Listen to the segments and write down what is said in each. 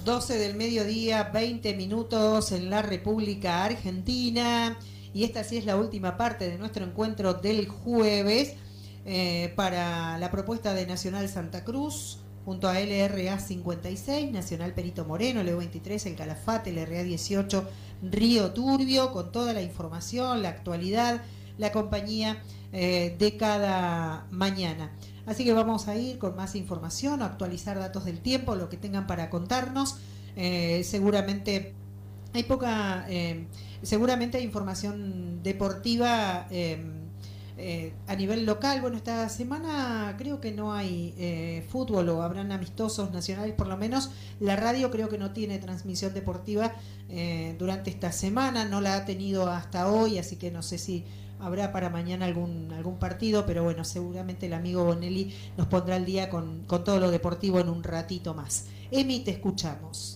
12 del mediodía, 20 minutos en la República Argentina. Y esta sí es la última parte de nuestro encuentro del jueves para la propuesta de Nacional Santa Cruz, junto a LRA 56, Nacional Perito Moreno, Leo 23, El Calafate, LRA 18, Río Turbio, con toda la información, la actualidad, la compañía de cada mañana. Así que vamos a ir con más información, a actualizar datos del tiempo, lo que tengan para contarnos. Seguramente hay seguramente hay información deportiva a nivel local. Bueno, esta semana creo que no hay fútbol, o habrán amistosos nacionales, por lo menos la radio creo que no tiene transmisión deportiva durante esta semana, no la ha tenido hasta hoy, así que no sé si habrá para mañana algún partido, pero bueno, seguramente el amigo Bonelli nos pondrá al día con todo lo deportivo en un ratito más. Emi, te escuchamos.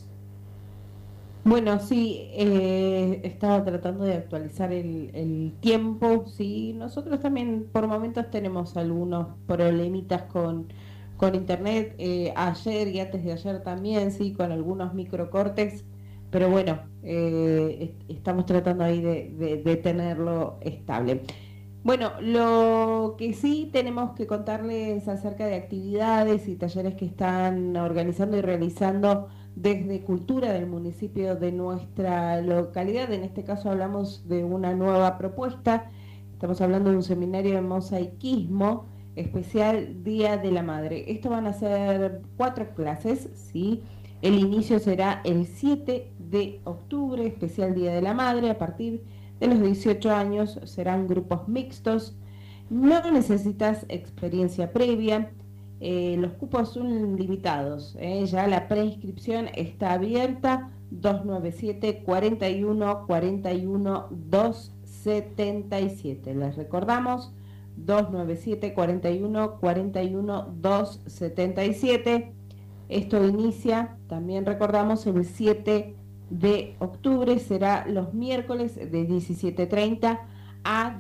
Bueno, sí, estaba tratando de actualizar el tiempo, sí, nosotros también por momentos tenemos algunos problemitas con internet, ayer y antes de ayer también, sí, con algunos microcortes, pero bueno, estamos tratando ahí de tenerlo estable. Bueno, lo que sí tenemos que contarles acerca de actividades y talleres que están organizando y realizando desde Cultura del municipio de nuestra localidad. En este caso hablamos de una nueva propuesta, estamos hablando de un seminario de mosaicismo especial Día de la Madre. Esto van a ser 4 clases, ¿sí? El inicio será el 7 de octubre, especial Día de la Madre, a partir de los 18 años, serán grupos mixtos, no necesitas experiencia previa, los cupos son limitados, ya la preinscripción está abierta, 297 41 41 277. Les recordamos, 297 41 41 277. Esto inicia, también recordamos, el 7 de octubre, será los miércoles de 17:30 a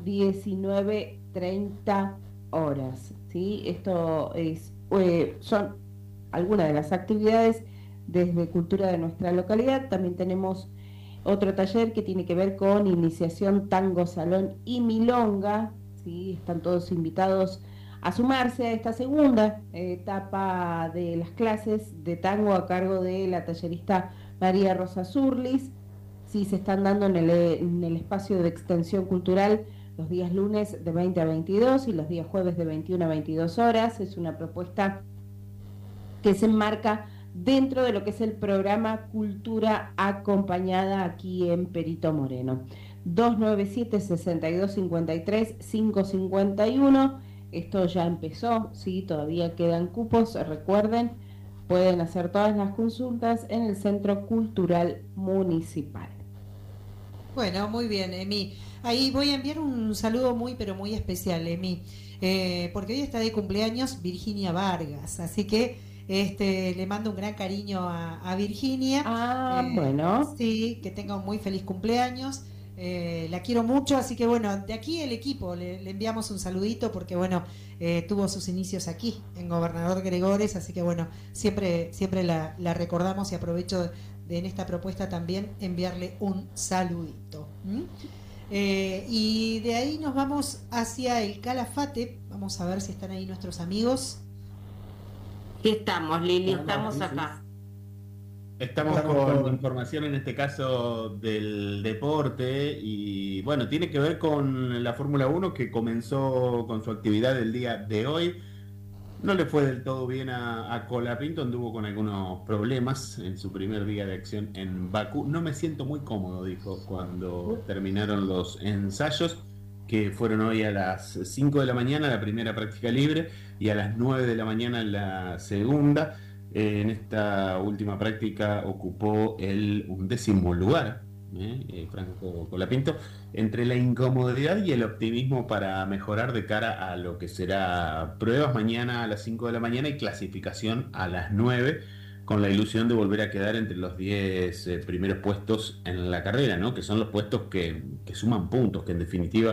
19:30 horas, ¿sí? Esto son algunas de las actividades desde Cultura de nuestra localidad. También tenemos otro taller que tiene que ver con iniciación, tango, salón y milonga, ¿sí? Están todos invitados a sumarse a esta segunda etapa de las clases de tango a cargo de la tallerista María Rosa Zurlis. Sí, se están dando en el espacio de extensión cultural los días lunes de 20 a 22 y los días jueves de 21 a 22 horas. Es una propuesta que se enmarca dentro de lo que es el programa Cultura Acompañada aquí en Perito Moreno. 297 62 53 551. Esto ya empezó, sí, todavía quedan cupos, recuerden, pueden hacer todas las consultas en el Centro Cultural Municipal. Bueno, muy bien, Emi. Ahí voy a enviar un saludo muy, pero muy especial, Emi, porque hoy está de cumpleaños Virginia Vargas, así que le mando un gran cariño a Virginia. Bueno. Sí, que tenga un muy feliz cumpleaños. La quiero mucho, así que bueno, de aquí el equipo le enviamos un saludito porque bueno, tuvo sus inicios aquí en Gobernador Gregores, así que bueno, siempre la recordamos, y aprovecho en esta propuesta también enviarle un saludito. Y de ahí nos vamos hacia el Calafate. Vamos a ver si están ahí nuestros amigos. Aquí estamos, Lili, estamos acá. Estamos con información en este caso del deporte y bueno, tiene que ver con la Fórmula 1 que comenzó con su actividad el día de hoy. No le fue del todo bien a Colapinto, anduvo con algunos problemas en su primer día de acción en Bakú. No me siento muy cómodo, dijo, cuando terminaron los ensayos, que fueron hoy a las 5 de la mañana la primera práctica libre y a las 9 de la mañana la segunda. En esta última práctica ocupó el 11º lugar, Franco Colapinto, entre la incomodidad y el optimismo para mejorar de cara a lo que será pruebas mañana a las 5 de la mañana y clasificación a las 9, con la ilusión de volver a quedar entre los 10 primeros puestos en la carrera, ¿no? Que son los puestos que suman puntos, que en definitiva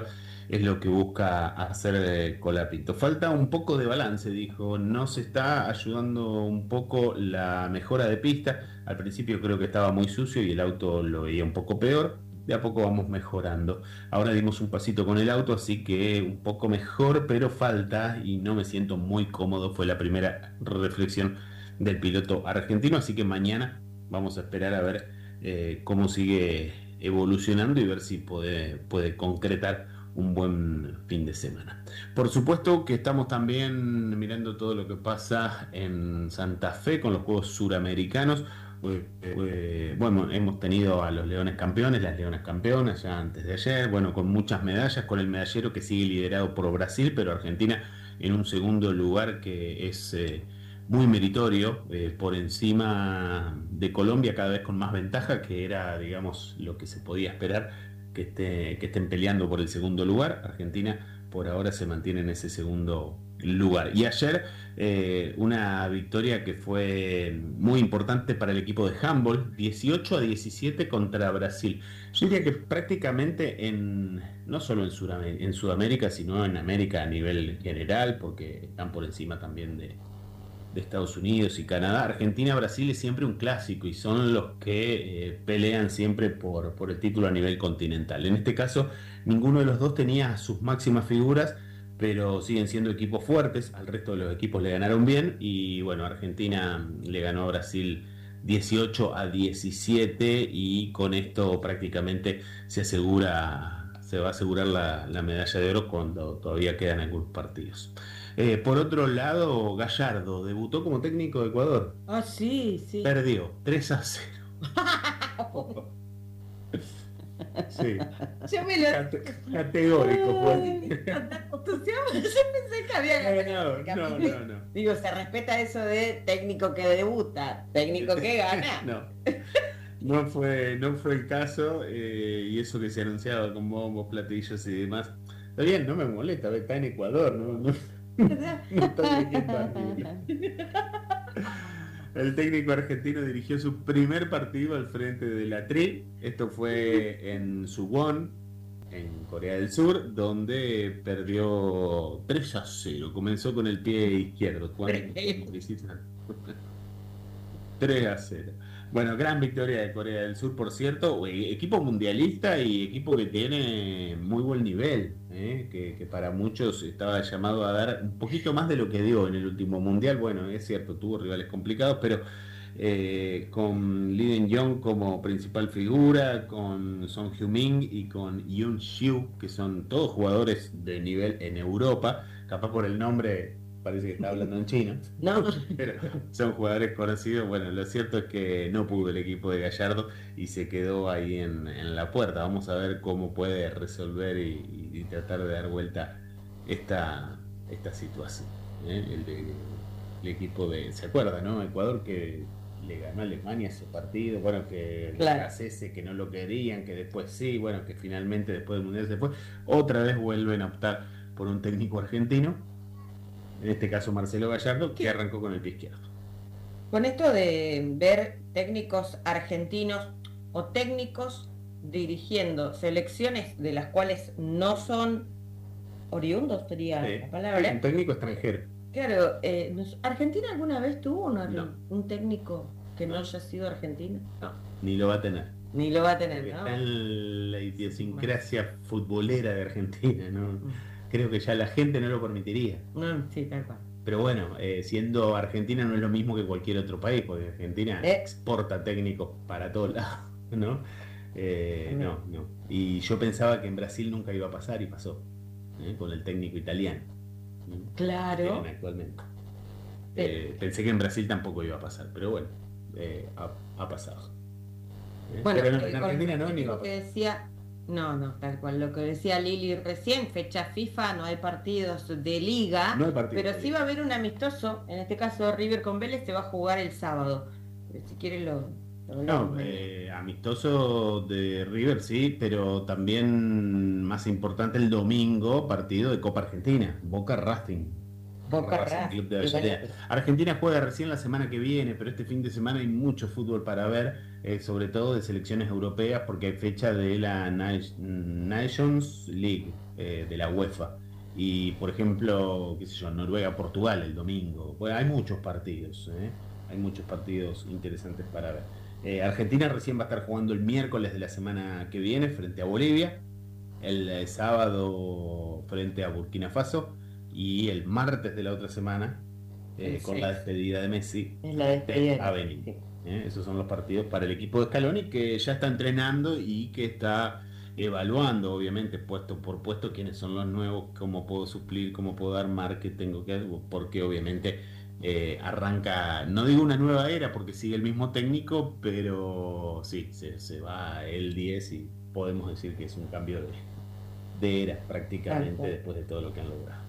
es lo que busca hacer Colapinto. Falta un poco de balance, dijo, no se está ayudando un poco la mejora de pista. Al principio creo que estaba muy sucio y el auto lo veía un poco peor. De a poco vamos mejorando. Ahora dimos un pasito con el auto, así que un poco mejor, pero falta y no me siento muy cómodo. Fue la primera reflexión del piloto argentino, así que mañana vamos a esperar a ver cómo sigue evolucionando y ver si puede concretar un buen fin de semana. Por supuesto que estamos también mirando todo lo que pasa en Santa Fe con los Juegos Suramericanos. Bueno, hemos tenido a los Leones campeones, las Leonas campeonas ya antes de ayer, bueno, con muchas medallas, con el medallero que sigue liderado por Brasil, pero Argentina en un segundo lugar que es muy meritorio, por encima de Colombia, cada vez con más ventaja, que era, digamos, lo que se podía esperar, que estén peleando por el segundo lugar. Argentina por ahora se mantiene en ese segundo lugar. Y ayer una victoria que fue muy importante para el equipo de handball, 18-17 contra Brasil. Yo diría que prácticamente no solo en Sudamérica, sino en América a nivel general, porque están por encima también de Estados Unidos y Canadá. Argentina-Brasil es siempre un clásico y son los que pelean siempre por el título a nivel continental. En este caso, ninguno de los dos tenía sus máximas figuras, pero siguen siendo equipos fuertes. Al resto de los equipos le ganaron bien y bueno, Argentina le ganó a Brasil 18-17 y con esto prácticamente se va a asegurar la medalla de oro cuando todavía quedan algunos partidos. Por otro lado, Gallardo debutó como técnico de Ecuador. Ah, sí. Perdió 3-0. Sí. Yo me lo... Categórico fue. Yo pensé que había... No. Digo, se respeta eso de técnico que debuta, técnico que gana. No fue el caso, y eso que se anunciaba con bombos, platillos y demás. Está bien, no me molesta, está en Ecuador, no está dirigiendo arriba. El técnico argentino dirigió su primer partido al frente de la Tri. Esto fue en Suwon, en Corea del Sur, donde perdió 3-0. Comenzó con el pie izquierdo. 3-0. Bueno, gran victoria de Corea del Sur, por cierto. Equipo mundialista y equipo que tiene muy buen nivel, que para muchos estaba llamado a dar un poquito más de lo que dio en el último mundial. Bueno, es cierto, tuvo rivales complicados, pero con Lee Den-jong como principal figura, con Son Heung-min y con Yoon Siu, que son todos jugadores de nivel en Europa, capaz por el nombre parece que está hablando en chino. No. Pero son jugadores conocidos. Bueno, lo cierto es que no pudo el equipo de Gallardo y se quedó ahí en la puerta. Vamos a ver cómo puede resolver y tratar de dar vuelta esta situación. El equipo ¿se acuerda, no? Ecuador, que le ganó a Alemania ese partido, bueno, que claro. ese que no lo querían, que después sí, bueno, que finalmente después del Mundial se fue. Otra vez vuelven a optar por un técnico argentino, en este caso Marcelo Gallardo, que arrancó con el pie izquierdo. Con esto de ver técnicos argentinos o técnicos dirigiendo selecciones de las cuales no son oriundos, sería la palabra. Un técnico extranjero. Claro, ¿Argentina alguna vez tuvo un técnico que no haya sido argentino? No, ni lo va a tener. Ni lo va a tener, porque ¿no? está en la idiosincrasia futbolera de Argentina, ¿no? Creo que ya la gente no lo permitiría. Sí, tal cual. Pero bueno, siendo Argentina no es lo mismo que cualquier otro país, porque Argentina exporta técnicos para todos lados, ¿no? No. Y yo pensaba que en Brasil nunca iba a pasar y pasó, con el técnico italiano. Claro. Actualmente. Pensé que en Brasil tampoco iba a pasar, pero bueno, ha pasado. Bueno, pero no, en Argentina no, ni va a que pasar. decía... No, tal cual. Lo que decía Lili recién, fecha FIFA, no hay partidos de liga, No hay partidos pero de sí liga. va a haber un amistoso, en este caso River con Vélez se va a jugar el sábado. Si quieres lo No, amistoso de River sí, pero también más importante el domingo, partido de Copa Argentina, Boca Racing. Club de Avellaneda. Argentina juega recién la semana que viene, pero este fin de semana hay mucho fútbol para ver, sobre todo de selecciones europeas, porque hay fecha de la Nations League, de la UEFA. Y por ejemplo, qué sé yo, Noruega-Portugal el domingo. Bueno, hay muchos partidos, hay muchos partidos interesantes para ver. Argentina recién va a estar jugando el miércoles de la semana que viene frente a Bolivia, el sábado frente a Burkina Faso y el martes de la otra semana con la despedida de Messi es la despedida a Benin. Sí. Esos son los partidos para el equipo de Scaloni, que ya está entrenando y que está evaluando, obviamente, puesto por puesto, quiénes son los nuevos, cómo puedo suplir, cómo puedo armar, qué tengo que hacer, porque obviamente arranca, no digo una nueva era porque sigue el mismo técnico, pero sí, se va el 10 y podemos decir que es un cambio de era prácticamente después de todo lo que han logrado.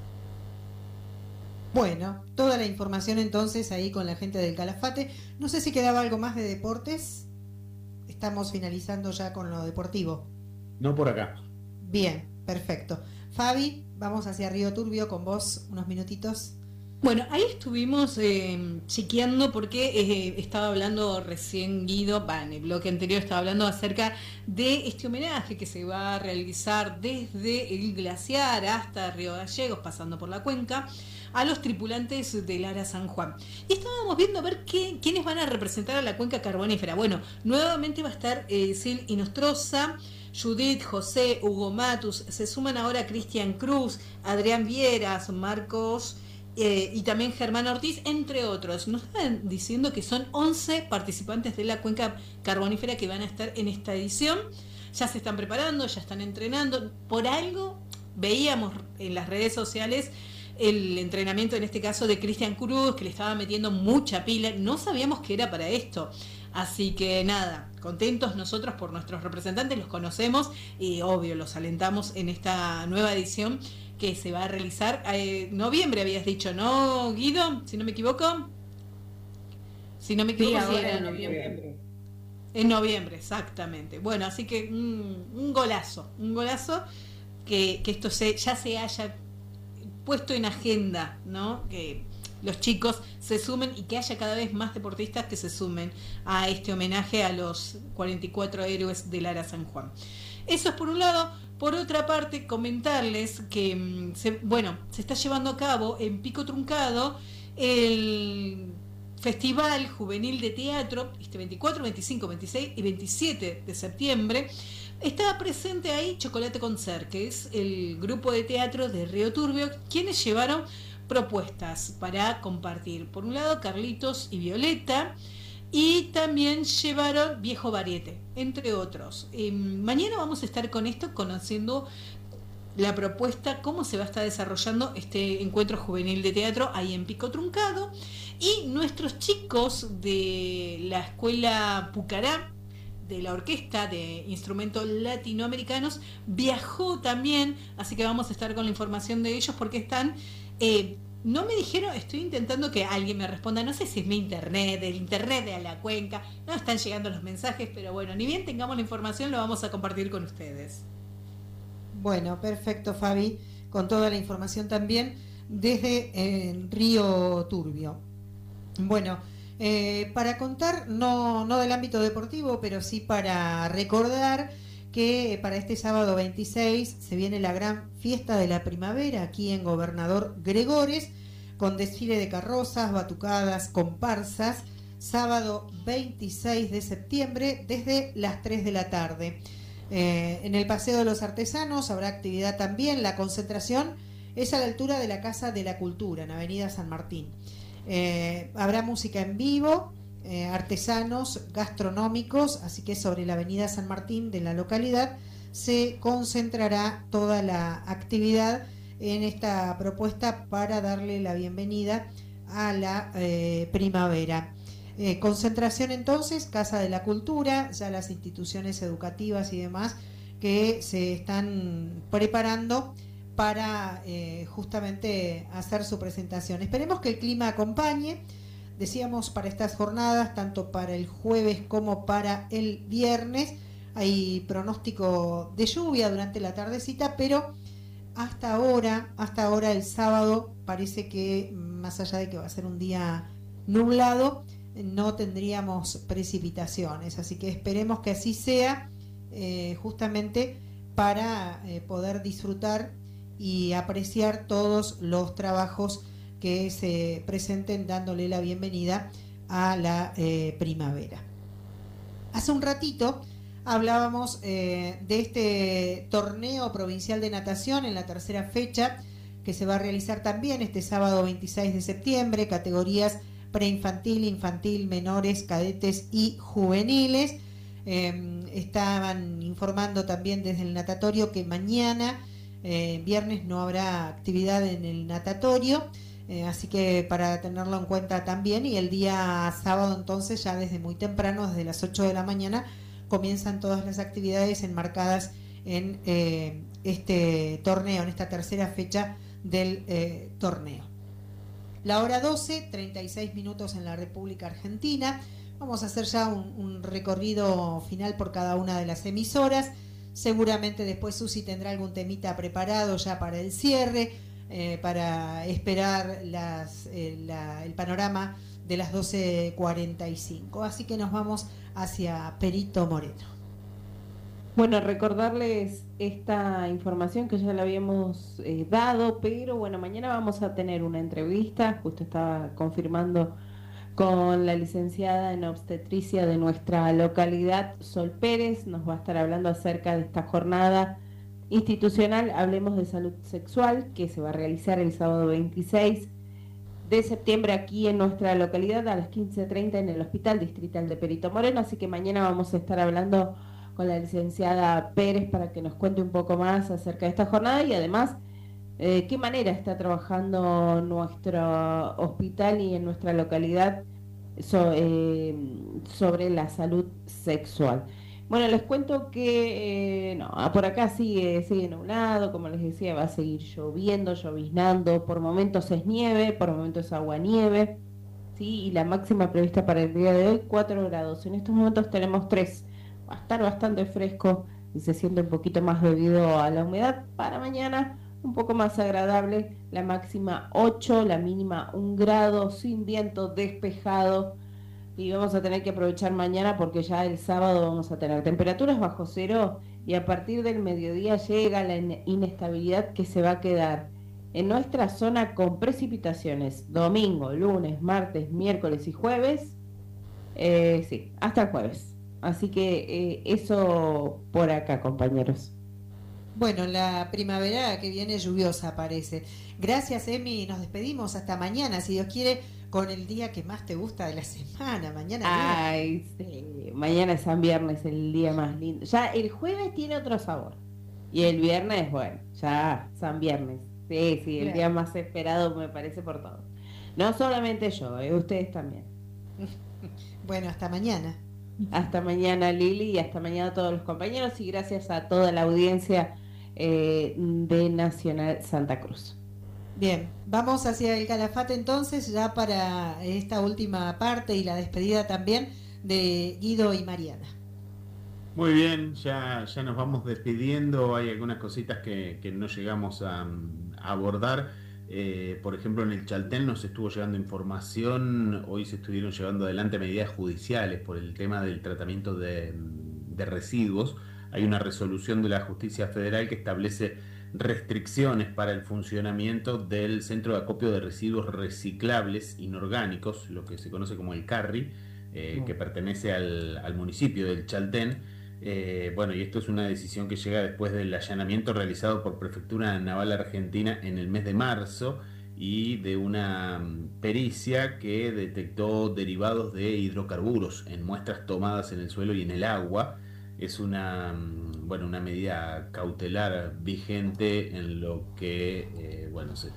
Bueno, toda la información entonces ahí con la gente del Calafate. No sé si quedaba algo más de deportes. Estamos finalizando ya con lo deportivo. No por acá. Bien, perfecto. Fabi, vamos hacia Río Turbio con vos unos minutitos. Bueno, ahí estuvimos chequeando porque estaba hablando recién Guido, en el bloque anterior estaba hablando acerca de este homenaje que se va a realizar desde el glaciar hasta Río Gallegos, pasando por la cuenca, a los tripulantes del Ara San Juan. Y estábamos viendo a ver quiénes van a representar a la cuenca carbonífera. Bueno, nuevamente va a estar Sil Inostroza, Judith, José, Hugo Matus, se suman ahora Cristian Cruz, Adrián Vieras, Marcos y también Germán Ortiz, entre otros. Nos están diciendo que son 11 participantes de la cuenca carbonífera que van a estar en esta edición. Ya se están preparando, ya están entrenando. Por algo veíamos en las redes sociales el entrenamiento, en este caso, de Cristian Cruz, que le estaba metiendo mucha pila. No sabíamos que era para esto. Así que nada, contentos nosotros por nuestros representantes, los conocemos y obvio los alentamos en esta nueva edición que se va a realizar noviembre, habías dicho, ¿no, Guido? Si no me equivoco. Si no me equivoco, sí, era en noviembre. En noviembre, exactamente. Bueno, así que un golazo que esto ya se haya puesto en agenda, ¿no? Que los chicos se sumen y que haya cada vez más deportistas que se sumen a este homenaje a los 44 héroes del Ara San Juan. Eso es por un lado. Por otra parte, comentarles que se está llevando a cabo en Pico Truncado el Festival Juvenil de Teatro, este 24, 25, 26 y 27 de septiembre. Está presente ahí Chocolate Concert, que es el grupo de teatro de Río Turbio, quienes llevaron propuestas para compartir. Por un lado, Carlitos y Violeta, y también llevaron Viejo Variete, entre otros. Mañana vamos a estar con esto, conociendo la propuesta, cómo se va a estar desarrollando este encuentro juvenil de teatro ahí en Pico Truncado. Y nuestros chicos de la escuela Pucará, de la orquesta de instrumentos latinoamericanos, viajó también, así que vamos a estar con la información de ellos porque están... no me dijeron, estoy intentando que alguien me responda, no sé si es mi internet, el internet de la cuenca, no están llegando los mensajes, pero bueno, ni bien tengamos la información lo vamos a compartir con ustedes. Bueno, perfecto, Fabi, con toda la información también desde Río Turbio. Bueno, para contar, no del ámbito deportivo, pero sí para recordar que para este sábado 26 se viene la gran fiesta de la primavera aquí en Gobernador Gregores, con desfile de carrozas, batucadas, comparsas, sábado 26 de septiembre desde las 3 de la tarde. En el Paseo de los Artesanos habrá actividad también. La concentración es a la altura de la Casa de la Cultura, en Avenida San Martín. Habrá música en vivo, artesanos gastronómicos, así que sobre la Avenida San Martín de la localidad se concentrará toda la actividad en esta propuesta para darle la bienvenida a la primavera. Concentración entonces, Casa de la Cultura, ya las instituciones educativas y demás que se están preparando para justamente hacer su presentación. Esperemos que el clima acompañe, decíamos, para estas jornadas, tanto para el jueves como para el viernes. Hay pronóstico de lluvia durante la tardecita, pero hasta ahora el sábado parece que, más allá de que va a ser un día nublado, no tendríamos precipitaciones, así que esperemos que así sea, justamente para poder disfrutar y apreciar todos los trabajos que se presenten, dándole la bienvenida a la primavera. Hace un ratito hablábamos de este torneo provincial de natación en la tercera fecha, que se va a realizar también este sábado 26 de septiembre, categorías preinfantil, infantil, menores, cadetes y juveniles. Estaban informando también desde el natatorio que mañana, viernes, no habrá actividad en el natatorio, así que para tenerlo en cuenta también. Y el día sábado entonces, ya desde muy temprano, desde las 8 de la mañana, comienzan todas las actividades enmarcadas en este torneo, en esta tercera fecha del torneo. La hora 12, 36 minutos en la República Argentina. Vamos a hacer ya un recorrido final por cada una de las emisoras. Seguramente después Susi tendrá algún temita preparado ya para el cierre, para esperar el panorama de las 12:45. Así que nos vamos hacia Perito Moreno. Bueno, recordarles esta información que ya la habíamos dado, pero bueno, mañana vamos a tener una entrevista, justo estaba confirmando con la licenciada en obstetricia de nuestra localidad, Sol Pérez. Nos va a estar hablando acerca de esta jornada institucional, Hablemos de Salud Sexual, que se va a realizar el sábado 26 de septiembre aquí en nuestra localidad a las 15:30 en el Hospital Distrital de Perito Moreno. Así que mañana vamos a estar hablando con la licenciada Pérez para que nos cuente un poco más acerca de esta jornada y además qué manera está trabajando nuestro hospital y en nuestra localidad sobre la salud sexual. Bueno, les cuento que por acá sigue nublado, como les decía, va a seguir lloviendo, lloviznando, por momentos es nieve, por momentos es aguanieve, ¿sí? Y la máxima prevista para el día de hoy, 4 grados. En estos momentos tenemos 3. Va a estar bastante fresco y se siente un poquito más debido a la humedad. Para mañana un poco más agradable, la máxima 8, la mínima 1 grado, sin viento, despejado. Y vamos a tener que aprovechar mañana porque ya el sábado vamos a tener temperaturas bajo cero y a partir del mediodía llega la inestabilidad que se va a quedar en nuestra zona con precipitaciones domingo, lunes, martes, miércoles y jueves. Sí, hasta el jueves. Así que eso por acá, compañeros. Bueno, la primavera que viene lluviosa parece. Gracias, Emi. Nos despedimos hasta mañana, si Dios quiere, con el día que más te gusta de la semana. Mañana. Ay, sí. Mañana es San Viernes, el día más lindo. Ya el jueves tiene otro sabor. Y el viernes, bueno, ya San Viernes. Sí, el claro, día más esperado me parece por todos. No solamente yo, ustedes también. Bueno, hasta mañana. Hasta mañana, Lili, y hasta mañana a todos los compañeros y gracias a toda la audiencia de Nacional Santa Cruz. Bien, vamos hacia el Calafate entonces, ya para esta última parte y la despedida también de Guido y Mariana. Muy bien, ya nos vamos despidiendo. Hay algunas cositas que no llegamos a abordar. Por ejemplo, en el Chaltén nos estuvo llegando información, hoy se estuvieron llevando adelante medidas judiciales por el tema del tratamiento de residuos. Hay una resolución de la Justicia Federal que establece restricciones para el funcionamiento del Centro de Acopio de Residuos Reciclables Inorgánicos, lo que se conoce como el CARRI, que pertenece al municipio del Chaltén. Bueno, y esto es una decisión que llega después del allanamiento realizado por Prefectura Naval Argentina en el mes de marzo y de una pericia que detectó derivados de hidrocarburos en muestras tomadas en el suelo y en el agua. Es una medida cautelar vigente en lo que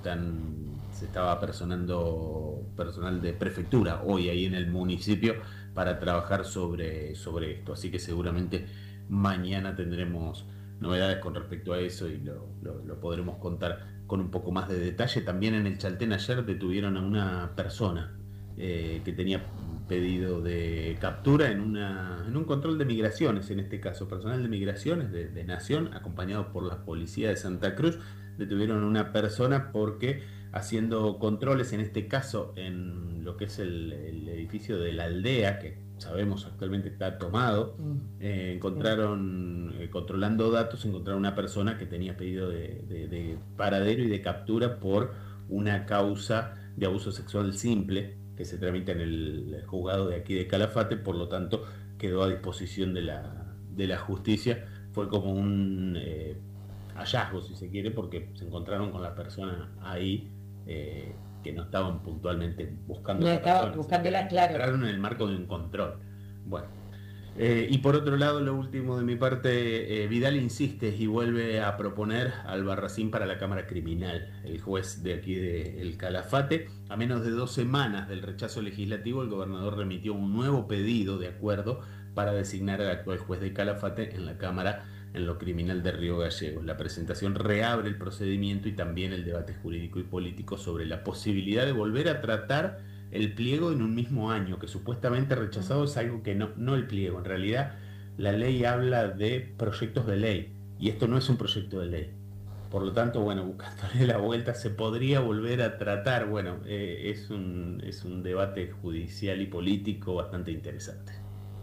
se estaba apersonando personal de prefectura hoy ahí en el municipio para trabajar sobre esto, así que seguramente mañana tendremos novedades con respecto a eso y lo podremos contar con un poco más de detalle. También en el Chaltén ayer detuvieron a una persona que tenía pedido de captura en un control de migraciones, en este caso personal de migraciones de Nación, acompañado por la policía de Santa Cruz. Detuvieron a una persona porque haciendo controles, en este caso en lo que es el edificio de la aldea, que sabemos actualmente está tomado. Encontraron, controlando datos, encontraron una persona que tenía pedido de paradero y de captura por una causa de abuso sexual simple que se tramita en el juzgado de aquí de Calafate, por lo tanto quedó a disposición de la justicia. Fue como un hallazgo, si se quiere, porque se encontraron con la persona ahí, que no estaban puntualmente buscando. No estaban buscándola, claro. Entraron en el marco de un control. Bueno, y por otro lado, lo último de mi parte, Vidal insiste y vuelve a proponer a Albarracín para la Cámara Criminal. El juez de aquí de El Calafate, a menos de 2 semanas del rechazo legislativo, el gobernador remitió un nuevo pedido de acuerdo para designar al actual juez de Calafate en la Cámara en lo criminal de Río Gallegos. La presentación reabre el procedimiento y también el debate jurídico y político sobre la posibilidad de volver a tratar el pliego en un mismo año, que supuestamente rechazado es algo que no el pliego. En realidad, la ley habla de proyectos de ley y esto no es un proyecto de ley. Por lo tanto, bueno, buscándole la vuelta, se podría volver a tratar. Bueno, es un debate judicial y político bastante interesante.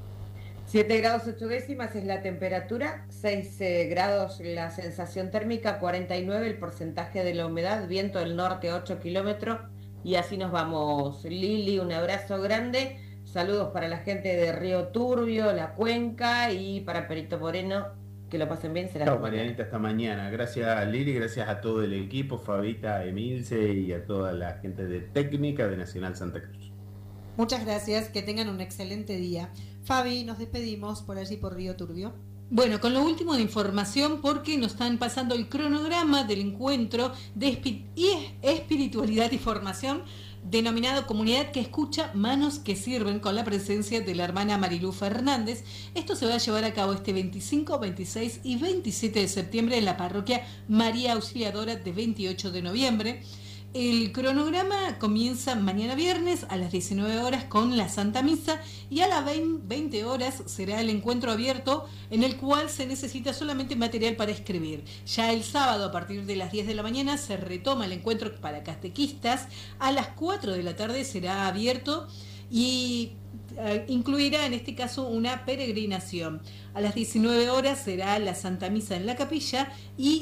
7 grados 8 décimas es la temperatura, 6 grados la sensación térmica, 49 el porcentaje de la humedad, viento del norte 8 kilómetros, y así nos vamos. Lili, un abrazo grande, saludos para la gente de Río Turbio, La Cuenca, y para Perito Moreno, que lo pasen bien. Chao, Marianita, hasta mañana. Gracias, Lili, gracias a todo el equipo, Fabita, Emilce y a toda la gente de técnica de Nacional Santa Cruz. Muchas gracias, que tengan un excelente día. Fabi, nos despedimos por allí por Río Turbio. Bueno, con lo último de información, porque nos están pasando el cronograma del encuentro de espiritualidad y formación denominado Comunidad que Escucha, Manos que Sirven, con la presencia de la hermana Marilú Fernández. Esto se va a llevar a cabo este 25, 26 y 27 de septiembre en la parroquia María Auxiliadora de 28 de noviembre. El cronograma comienza mañana viernes a las 19 horas con la Santa Misa y a las 20 horas será el encuentro abierto en el cual se necesita solamente material para escribir. Ya el sábado a partir de las 10 de la mañana se retoma el encuentro para catequistas. A las 4 de la tarde será abierto y incluirá en este caso una peregrinación. A las 19 horas será la Santa Misa en la capilla y